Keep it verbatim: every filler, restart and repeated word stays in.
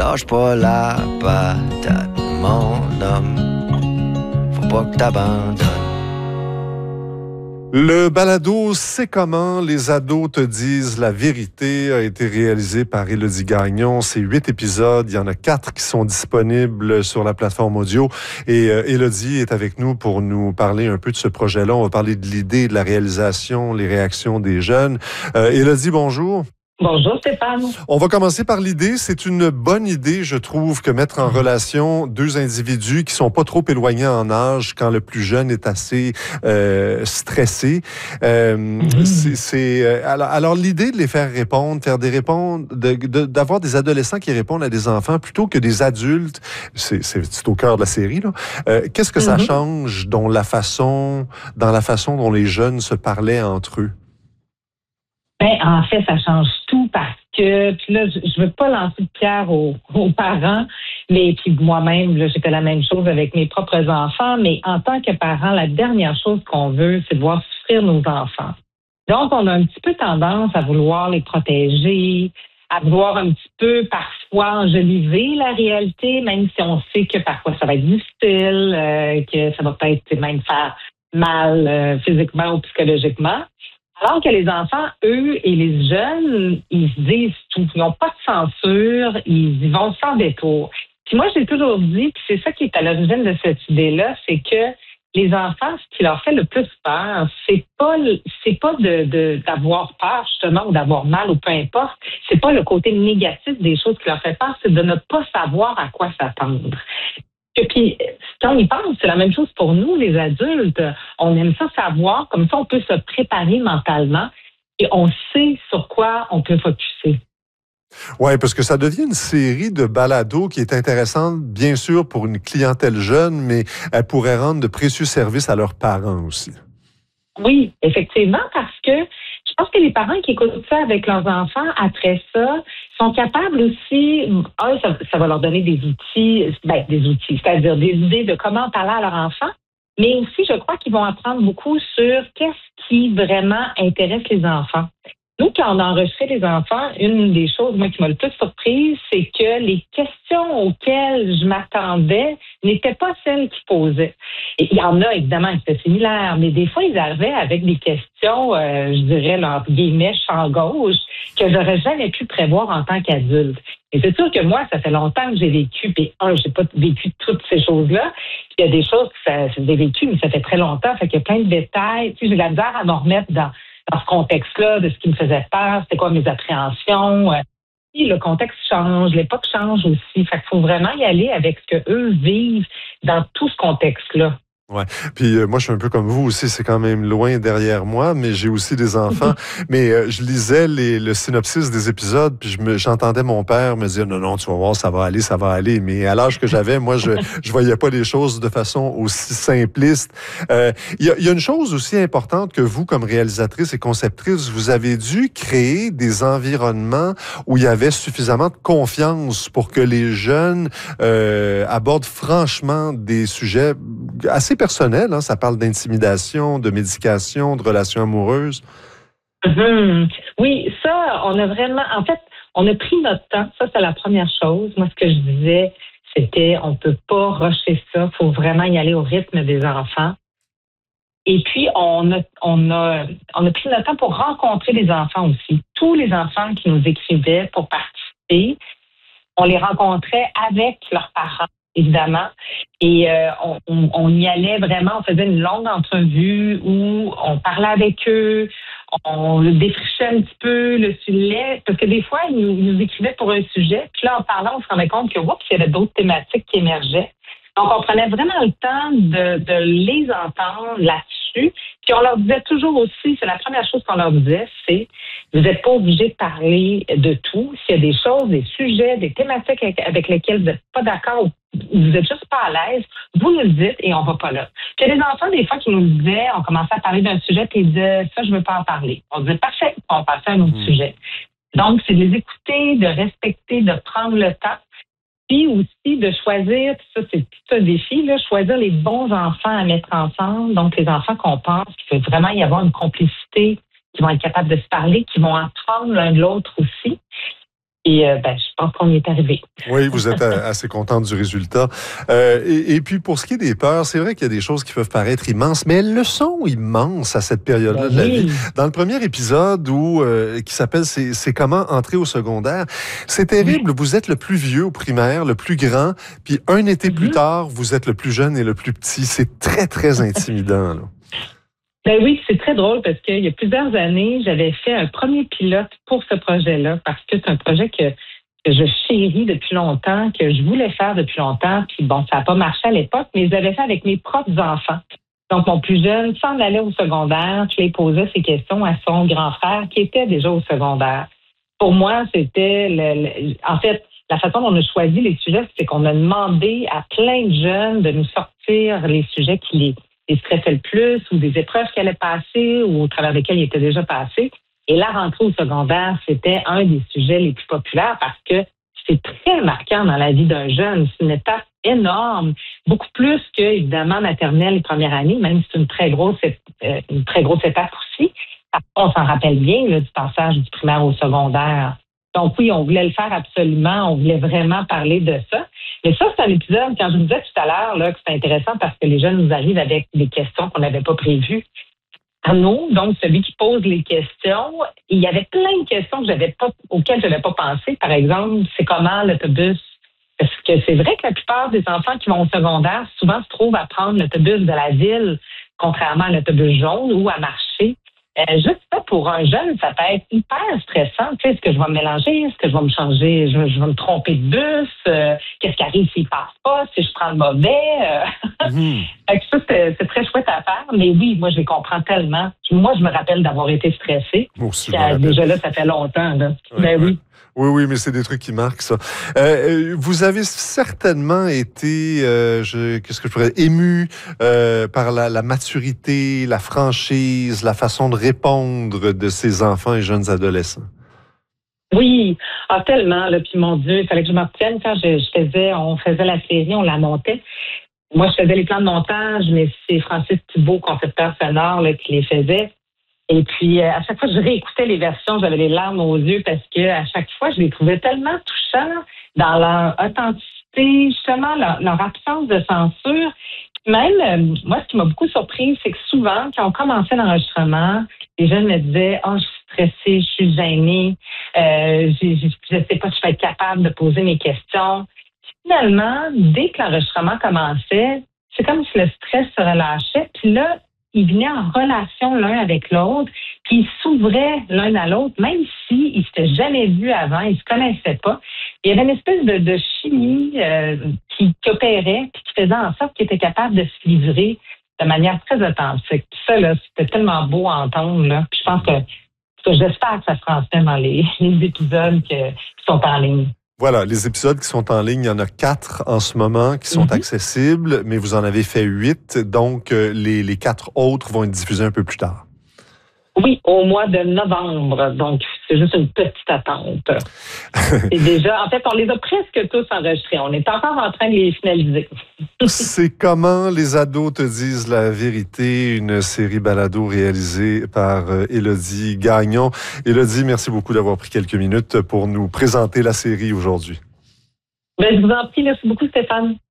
Lâche pas la patate, mon homme. Faut pas que t'abandonnes. Le balado C'est comment les ados te disent la vérité a été réalisé par Élodie Gagnon. C'est huit épisodes. Il y en a quatre qui sont disponibles sur la plateforme audio. Et euh, Élodie est avec nous pour nous parler un peu de ce projet-là. On va parler de l'idée, de la réalisation, les réactions des jeunes. Euh, Élodie, bonjour. Bonjour Stéphane. On va commencer par l'idée. C'est une bonne idée, je trouve, que mettre en relation deux individus qui sont pas trop éloignés en âge quand le plus jeune est assez euh, stressé. Euh, mm-hmm. c'est, c'est, alors, alors l'idée de les faire répondre, faire des répondre, de, de, d'avoir des adolescents qui répondent à des enfants plutôt que des adultes, c'est, c'est, c'est au cœur de la série, là. Euh, qu'est-ce que ça mm-hmm. change dans la façon, dans la façon dont les jeunes se parlaient entre eux? Ben, en fait, ça change tout parce que, puis là, je ne veux pas lancer de pierre aux, aux parents, mais puis moi-même, là, j'ai fait la même chose avec mes propres enfants, mais en tant que parent, la dernière chose qu'on veut, c'est de voir souffrir nos enfants. Donc, on a un petit peu tendance à vouloir les protéger, à vouloir un petit peu parfois enjoliver la réalité, même si on sait que parfois ça va être difficile, euh, que ça va peut-être même faire mal euh, physiquement ou psychologiquement. Alors que les enfants, eux, et les jeunes, ils se disent tout. Ils n'ont pas de censure, ils y vont sans détour. Puis moi, j'ai toujours dit, puis c'est ça qui est à l'origine de cette idée-là, c'est que les enfants, ce qui leur fait le plus peur, c'est pas c'est pas de, de d'avoir peur, justement, ou d'avoir mal, ou peu importe. C'est pas le côté négatif des choses qui leur fait peur, c'est de ne pas savoir à quoi s'attendre. Et puis, quand on y pense, c'est la même chose pour nous, les adultes. On aime ça savoir, comme ça, on peut se préparer mentalement et on sait sur quoi on peut focuser. Oui, parce que ça devient une série de balados qui est intéressante, bien sûr, pour une clientèle jeune, mais elle pourrait rendre de précieux services à leurs parents aussi. Oui, effectivement, parce que je pense que les parents qui écoutent ça avec leurs enfants, après ça, sont capables aussi, un, ça, ça va leur donner des outils, ben, des outils, c'est-à-dire des idées de comment parler à leur enfant, mais aussi, je crois qu'ils vont apprendre beaucoup sur qu'est-ce qui vraiment intéresse les enfants. Nous, quand on a enregistré les enfants, une des choses, moi, qui m'a le plus surprise, c'est que les questions auxquelles je m'attendais n'étaient pas celles qu'ils posaient. Et il y en a, évidemment, qui étaient similaires, mais des fois, ils arrivaient avec des questions, euh, je dirais, là, entre guillemets, champ gauche, que j'aurais jamais pu prévoir en tant qu'adulte. Et c'est sûr que moi, ça fait longtemps que j'ai vécu, puis un, j'ai pas vécu toutes ces choses-là. Puis il y a des choses que ça, j'ai vécu, mais ça fait très longtemps, fait qu'il y a plein de détails. Tu sais, j'ai la misère à me remettre dans dans ce contexte-là, de ce qui me faisait peur, c'était quoi mes appréhensions. Et le contexte change, l'époque change aussi. Fait qu'il faut vraiment y aller avec ce qu'eux vivent dans tout ce contexte-là. Ouais. Puis euh, moi, je suis un peu comme vous aussi. C'est quand même loin derrière moi, mais j'ai aussi des enfants. mais euh, je lisais les, le synopsis des épisodes, puis je me, j'entendais mon père me dire non, non, tu vas voir, ça va aller, ça va aller. Mais à l'âge que j'avais, moi, je je voyais pas les choses de façon aussi simpliste. Euh, Il y, a, y a une chose aussi importante que vous, comme réalisatrice et conceptrice, vous avez dû créer des environnements où il y avait suffisamment de confiance pour que les jeunes euh, abordent franchement des sujets assez personnel, hein? Ça parle d'intimidation, de médication, de relations amoureuses. Mmh. Oui, ça, on a vraiment... En fait, on a pris notre temps. Ça, c'est la première chose. Moi, ce que je disais, c'était on peut pas rusher ça. Il faut vraiment y aller au rythme des enfants. Et puis, on a, on a, on a pris notre temps pour rencontrer les enfants aussi. Tous les enfants qui nous écrivaient pour participer, on les rencontrait avec leurs parents, évidemment. Et euh, on, on, on y allait vraiment, on faisait une longue entrevue où on parlait avec eux, on défrichait un petit peu le sujet, parce que des fois, ils nous, ils nous écrivaient pour un sujet, puis là, en parlant, on se rendait compte que, oups, il y avait d'autres thématiques qui émergeaient. Donc, on prenait vraiment le temps de, de les entendre là-dessus. Puis, on leur disait toujours aussi, c'est la première chose qu'on leur disait, c'est vous n'êtes pas obligés de parler de tout. S'il y a des choses, des sujets, des thématiques avec, avec lesquelles vous n'êtes pas d'accord ou vous n'êtes juste pas à l'aise, vous nous le dites et on va pas là. Puis, il y a des enfants, des fois, qui nous disaient, on commençait à parler d'un sujet, puis ils disaient, ça, je veux pas en parler. On disait, parfait, on passait à un autre mmh. sujet. Donc, c'est de les écouter, de respecter, de prendre le temps. Puis aussi de choisir, ça c'est tout un défi, là, choisir les bons enfants à mettre ensemble, donc les enfants qu'on pense qu'il peut vraiment y avoir une complicité, qui vont être capables de se parler, qui vont apprendre l'un de l'autre aussi. Et euh, ben, je pense qu'on y est arrivé. Oui, vous êtes assez contente du résultat. Euh, et, et puis, pour ce qui est des peurs, c'est vrai qu'il y a des choses qui peuvent paraître immenses, mais elles le sont immenses à cette période-là Ben de la oui. vie. Dans le premier épisode, où euh, qui s'appelle c'est, c'est comment entrer au secondaire, c'est terrible. Vous êtes le plus vieux au primaire, le plus grand, puis un été mm-hmm. plus tard, vous êtes le plus jeune et le plus petit. C'est très, très intimidant, là. Ben oui, c'est très drôle parce qu'il y a plusieurs années, j'avais fait un premier pilote pour ce projet-là parce que c'est un projet que, que je chéris depuis longtemps, que je voulais faire depuis longtemps. Puis bon, ça n'a pas marché à l'époque, mais je l'avais fait avec mes propres enfants. Donc, mon plus jeune s'en allait au secondaire, je lui posais ses questions à son grand frère qui était déjà au secondaire. Pour moi, c'était... Le, le, en fait, la façon dont on a choisi les sujets, c'est qu'on a demandé à plein de jeunes de nous sortir les sujets qui les... les stressait le plus ou des épreuves qu'elle allait passer ou au travers desquelles il était déjà passé. Et la rentrée au secondaire, c'était un des sujets les plus populaires parce que c'est très marquant dans la vie d'un jeune. C'est une étape énorme, beaucoup plus que, évidemment, maternelle et première année, même si c'est une très grosse, euh, une très grosse étape aussi. On s'en rappelle bien là, du passage du primaire au secondaire. Donc oui, on voulait le faire absolument, on voulait vraiment parler de ça. Mais ça, c'est un épisode, quand je vous disais tout à l'heure là, que c'est intéressant parce que les jeunes nous arrivent avec des questions qu'on n'avait pas prévues. Arnaud, donc celui qui pose les questions, il y avait plein de questions que j'avais pas, auxquelles je n'avais pas pensé. Par exemple, c'est comment l'autobus? Parce que c'est vrai que la plupart des enfants qui vont au secondaire souvent se trouvent à prendre l'autobus de la ville, contrairement à l'autobus jaune ou à marcher. Euh, juste ça, pour un jeune, ça peut être hyper stressant. Tu sais, est-ce que je vais me mélanger? Est-ce que je vais me changer? Je, je vais me tromper de bus? Euh, qu'est-ce qui arrive s'il passe pas? Si je prends le mauvais? Euh... Mmh. ça, c'est, c'est très chouette à faire. Mais oui, moi, je les comprends tellement. Moi, je me rappelle d'avoir été stressée. Aussi, euh, déjà là, ça fait longtemps. Là. Oui, ben oui. oui. Oui, oui, mais c'est des trucs qui marquent, ça. Euh, vous avez certainement été, euh, je, qu'est-ce que je pourrais, ému euh, par la, la maturité, la franchise, la façon de répondre de ces enfants et jeunes adolescents. Oui, ah, tellement. Là, puis mon Dieu, il fallait que je m'en retienne quand je, je faisais, on faisait la série, on la montait. Moi, je faisais les plans de montage, mais c'est Francis Thibault, concepteur sonore, là, qui les faisait. Et puis, euh, à chaque fois que je réécoutais les versions, j'avais les larmes aux yeux parce que à chaque fois, je les trouvais tellement touchants dans leur authenticité, justement, leur, leur absence de censure. Même, euh, moi, ce qui m'a beaucoup surprise, c'est que souvent, quand on commençait l'enregistrement, les jeunes me disaient « Oh, je suis stressée, je suis gênée, euh, je ne sais pas si je vais être capable de poser mes questions. » Finalement, dès que l'enregistrement commençait, c'est comme si le stress se relâchait. Puis là, ils venaient en relation l'un avec l'autre, puis ils s'ouvraient l'un à l'autre, même s'ils ne s'étaient jamais vus avant, ils ne se connaissaient pas. Il y avait une espèce de, de chimie euh, qui, qui opérait, puis qui faisait en sorte qu'ils étaient capables de se livrer de manière très authentique. Puis ça, là, c'était tellement beau à entendre. Là. Puis je pense que, que j'espère que ça se transmet dans les, les épisodes que, qui sont en ligne. Voilà, les épisodes qui sont en ligne, il y en a quatre en ce moment qui sont mm-hmm. accessibles, mais vous en avez fait huit, donc euh, les, les quatre autres vont être diffusés un peu plus tard. Oui, au mois de novembre, donc c'est juste une petite attente. Et déjà, en fait, on les a presque tous enregistrés. On est encore en train de les finaliser. C'est Comment les ados te disent la vérité, une série balado réalisée par euh, Élodie Gagnon. Élodie, merci beaucoup d'avoir pris quelques minutes pour nous présenter la série aujourd'hui. Ben, je vous en prie, merci beaucoup Stéphane.